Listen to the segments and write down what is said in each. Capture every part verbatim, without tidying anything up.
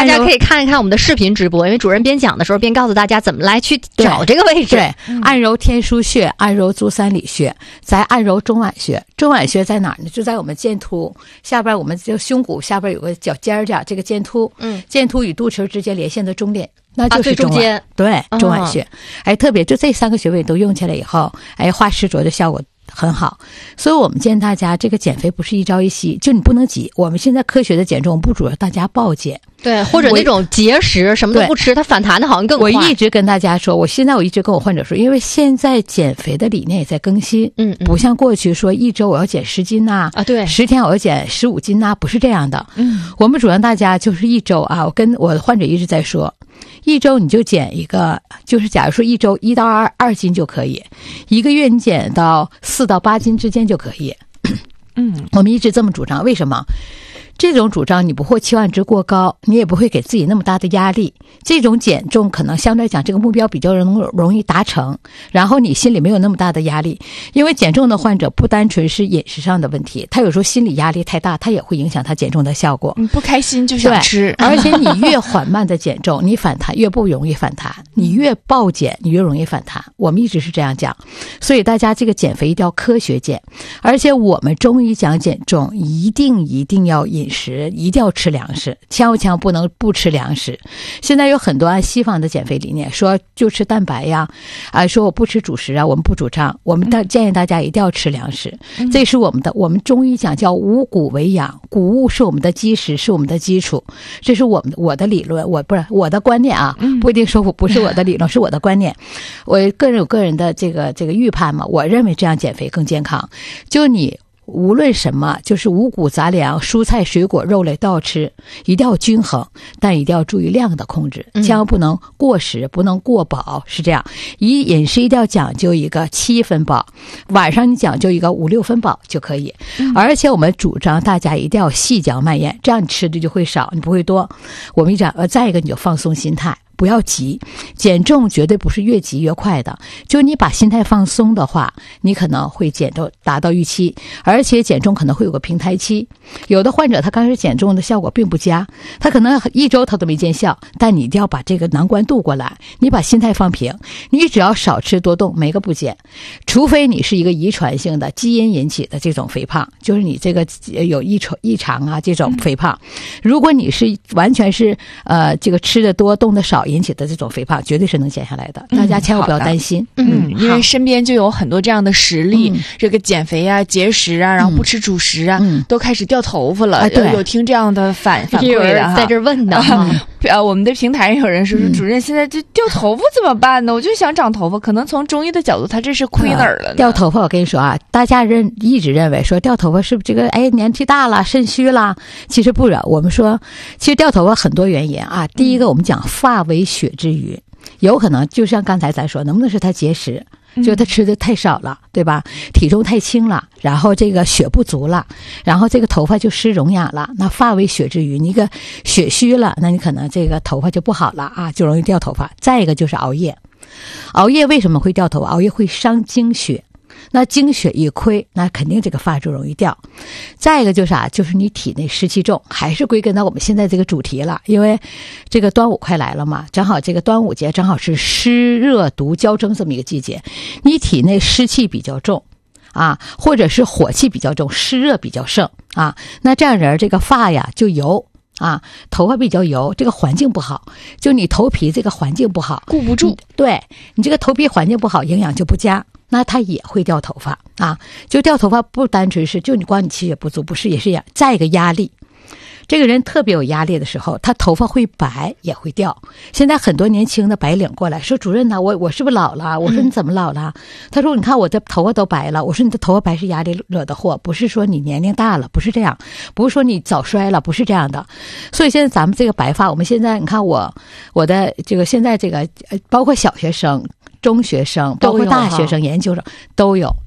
大家可以看一看我们的视频直播，因为主任边讲的时候边告诉大家怎么来去找这个位置。 对，对按揉天枢穴，按揉足三里穴，再按揉中脘穴。中脘穴在哪儿呢？就在我们剑突下边，我们就胸骨下边有个脚尖儿这样，这个剑突，嗯，剑突与肚脐之间连线的中点。那就是中脘、啊、对中脘穴、哦、哎，特别就这三个穴位都用起来以后，哎，化湿浊的效果很好。所以我们建议大家，这个减肥不是一朝一夕，就你不能急。我们现在科学的减重不主要大家暴减， 对，或者那种节食什么都不吃，它反弹的好像更快。 我一直跟大家说，我现在我一直跟我患者说，因为现在减肥的理念也在更新，嗯，不像过去说一周我要减十斤呐、啊， 啊，对， 十天我要减十五斤呐、啊，不是这样的。嗯，我们主要大家就是一周啊，我跟我的患者一直在说，一周你就减一个，就是假如说一周一到二二斤就可以，一个月你减到四到八斤之间就可以。嗯，我们一直这么主张，为什么？这种主张你不会期望值过高，你也不会给自己那么大的压力。这种减重可能相对来讲这个目标比较容容易达成，然后你心里没有那么大的压力。因为减重的患者不单纯是饮食上的问题，他有时候心理压力太大，他也会影响他减重的效果。 你不开心就想吃， 而且你越缓慢的减重，你反弹越不容易反弹，你越暴减你越容易反弹。我们一直是这样讲，所以大家这个减肥一定要科学减，而且我们中医讲减重一定一定要饮食，一定要吃粮食，千万千万不能不吃粮食。现在有很多按西方的减肥理念，说就吃蛋白呀，啊，说我不吃主食啊，我们不主张，我们大建议大家一定要吃粮食。嗯、这是我们的，我们中医讲叫五谷为养，谷物是我们的基石，是我们的基础，这是我们我的理论，我不是我的观念啊，不一定说我不是我的理论，是我的观念。我个人有个人的这个这个预判嘛，我认为这样减肥更健康。就你无论什么，就是五谷杂粮、蔬菜、水果、肉类都要吃，一定要均衡，但一定要注意量的控制，千万不能过食，不能过饱，是这样。一饮食一定要讲究一个七分饱，晚上你讲究一个五六分饱就可以。而且我们主张大家一定要细嚼慢咽，这样你吃的就会少，你不会多。我们讲，呃，再一个你就放松心态。不要急，减重绝对不是越急越快的。就你把心态放松的话，你可能会减到达到预期，而且减重可能会有个平台期。有的患者他刚开始减重的效果并不佳，他可能一周他都没见效，但你一定要把这个难关渡过来。你把心态放平，你只要少吃多动，每个不减，除非你是一个遗传性的基因引起的这种肥胖，就是你这个有异常异常啊这种肥胖。如果你是完全是呃这个吃的多动的少引起的这种肥胖，绝对是能减下来的，大家千万不要担心。 嗯，嗯因为身边就有很多这样的实例，嗯、这个减肥啊、节食啊，然后不吃主食啊，嗯、都开始掉头发了。啊、 对， 有听这样的反反馈的哈， 在这问的。 呃，我们的平台上有人说说，主任现在这掉头发怎么办呢？我就想长头发，可能从中医的角度，他这是亏哪儿了呢？ 呃、掉头发，我跟你说啊，大家认一直认为说掉头发是不是这个哎年纪大了肾虚了？其实不然，我们说其实掉头发很多原因啊。第一个，我们讲发为血之余，有可能就像刚才咱说，能不能是他节食？就他吃的太少了，对吧？体重太轻了，然后这个血不足了，然后这个头发就失容养了。那发为血之余，你个血虚了，那你可能这个头发就不好了啊，就容易掉头发。再一个就是熬夜，熬夜为什么会掉头发？熬夜会伤精血。那精血一亏，那肯定这个发就容易掉。再一个就是啥、啊，就是你体内湿气重，还是归根到我们现在这个主题了。因为这个端午快来了嘛，正好这个端午节正好是湿热毒交争这么一个季节，你体内湿气比较重啊，或者是火气比较重，湿热比较盛啊，那这样人这个发呀就油。啊，头发比较油，这个环境不好，就你头皮这个环境不好， 顾不住， 对你这个头皮环境不好，营养就不佳，那它也会掉头发啊。就掉头发不单纯是就你光你气血不足，不是也是压，再一个压力。这个人特别有压力的时候，他头发会白也会掉。现在很多年轻的白领过来说：“主任呢、啊，我我是不是老了？”我说：“你怎么老了？”嗯、他说：“你看我的头发都白了。”我说：“你的头发白是压力惹的祸，不是说你年龄大了，不是这样，不是说你早衰了，不是这样的。”所以现在咱们这个白发，我们现在你看我我的这个现在这个包括小学生、中学生，包括大学生、研究生都有。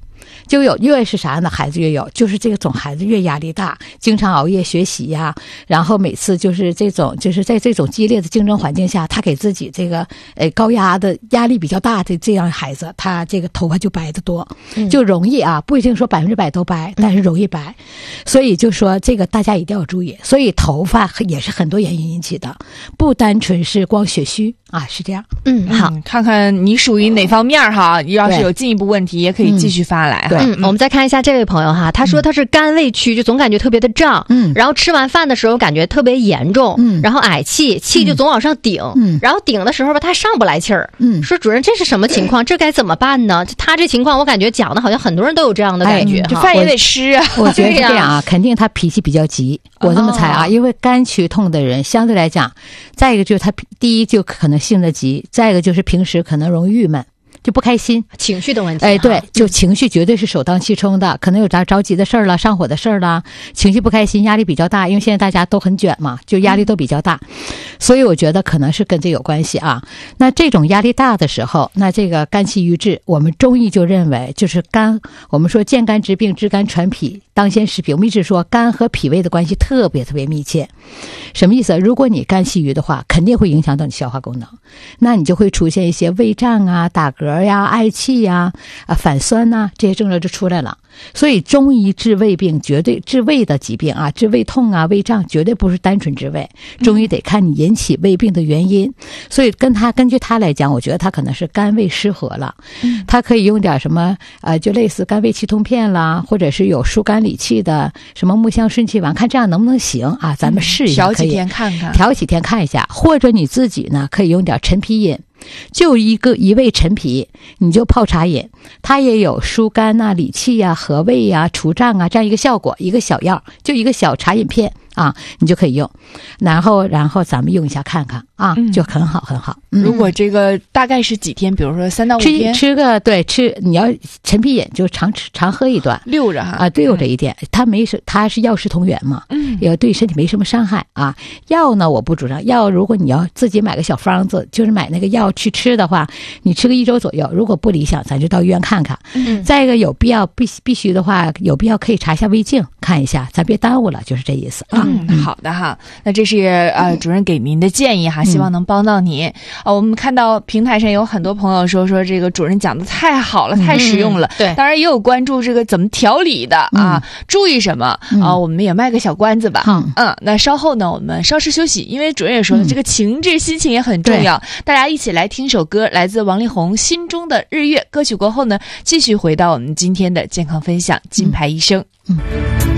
就有越是啥呢？孩子越有，就是这个总孩子越压力大，经常熬夜学习呀，然后每次就是这种就是在这种激烈的竞争环境下，他给自己这个呃高压的压力比较大的这样孩子，他这个头发就白得多，就容易啊，不一定说百分之百都白，但是容易白。所以就说这个大家一定要注意。所以头发也是很多原因引起的，不单纯是光血虚啊，是这样。 嗯，好， 嗯、看看你属于哪方面哈？要是有进一步问题，也可以继续发来。 对， 嗯，我们再看一下这位朋友哈，他说他是肝胃区，就总感觉特别的胀，嗯，然后吃完饭的时候感觉特别严重，嗯，然后嗳气，气就总往上顶，嗯，然后顶的时候吧，他上不来气儿，嗯，说主任这是什么情况？这该怎么办呢？他这情况我感觉讲的好像很多人都有这样的感觉， 哎、这饭也得吃啊。 我觉得是这样啊，肯定他脾气比较急，我这么猜啊，哦、因为肝区痛的人相对来讲，再一个就是他第一就可能性子急，再一个就是平时可能容易郁闷。就不开心， 情绪的问题。 哎，对，就情绪绝对是首当其冲的，可能有着着急的事儿了，上火的事儿了，情绪不开心，压力比较大，因为现在大家都很卷嘛，就压力都比较大，所以我觉得可能是跟这有关系啊。那这种压力大的时候，那这个肝气郁滞，我们中医就认为就是肝，我们说见肝知病，知肝传脾，当先食脾。我们一直说肝和脾胃的关系特别特别密切，什么意思？如果你肝气郁的话，肯定会影响到你消化功能，那你就会出现一些胃胀啊、打嗝呀、嗳气呀、啊反酸呐、啊，这些症状就出来了。所以中医治胃病，绝对治胃的疾病啊，治胃痛啊、胃胀，绝对不是单纯治胃。中医得看你引起胃病的原因。所以跟他根据他来讲，我觉得他可能是肝胃失和了。他可以用点什么呃，就类似肝胃气通片啦，或者是有疏肝理气的什么木香顺气丸，看这样能不能行啊？咱们试一下， 调几天看看， 调几天看一下，或者你自己呢可以用点陈皮饮。就一个一味陈皮，你就泡茶饮，它也有疏肝啊、理气啊、和胃啊、除胀啊这样一个效果，一个小药，就一个小茶饮片啊，你就可以用，然后然后咱们用一下看看啊，嗯、就很好很好。 嗯、如果这个大概是几天，比如说三到五天， 吃吃个对吃，你要陈皮饮就常吃常喝一段， 溜着哈啊，溜着一点，嗯、它没什它是药食同源嘛，嗯，也对身体没什么伤害啊。药呢我不主张，药如果你要自己买个小方子，就是买那个药去吃的话，你吃个一周左右，如果不理想，咱就到医院看看。嗯，再一个有必要必必须的话，有必要可以查一下胃镜看一下，咱别耽误了，就是这意思啊。 嗯，好的哈，那这是呃主任给您的建议哈，希望能帮到您。啊、呃，我们看到平台上有很多朋友说说这个主任讲的太好了，太实用了。 对， 当然也有关注这个怎么调理的啊，嗯、注意什么啊、 嗯呃？我们也卖个小关子吧。 嗯嗯，那稍后呢，我们稍事休息，因为主任也说了， 嗯、 这个情志心情也很重要，大家一起来听首歌，来自王力宏《心中的日月》。歌曲过后呢，继续回到我们今天的健康分享，金牌医生。 嗯。嗯